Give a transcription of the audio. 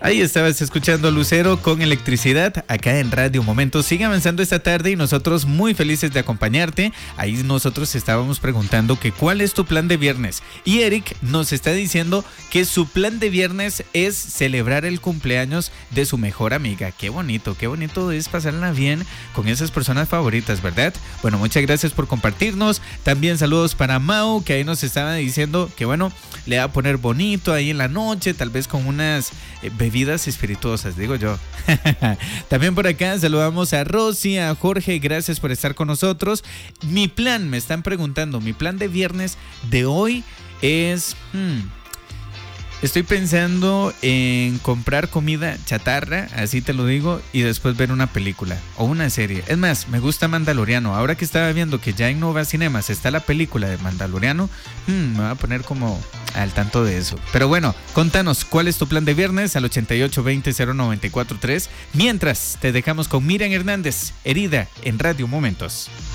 Ahí estabas escuchando Lucero con Electricidad acá en Radio Momentos. Sigue avanzando esta tarde y nosotros muy felices de acompañarte. Ahí nosotros estábamos preguntando que cuál es tu plan de viernes. Y Eric nos está diciendo que su plan de viernes es celebrar el cumpleaños de su mejor amiga. Qué bonito es pasarla bien con esas personas favoritas, ¿verdad? Bueno, muchas gracias por compartirnos. También saludos para Mau, que ahí nos estaba diciendo que bueno, le va a poner bonito ahí en la noche, tal vez con unas bebidas espirituosas, digo yo. También por acá saludamos a Rosy, a Jorge, gracias por estar con nosotros. Mi plan, me están preguntando, mi plan de viernes de hoy es... Estoy pensando en comprar comida chatarra, así te lo digo, y después ver una película o una serie. Es más, me gusta Mandaloriano. Ahora que estaba viendo que ya en Nova Cinemas está la película de Mandaloriano, me voy a poner como al tanto de eso. Pero bueno, contanos, ¿cuál es tu plan de viernes? Al 8820-0943. Mientras, te dejamos con Miriam Hernández, Herida, en Radio Momentos.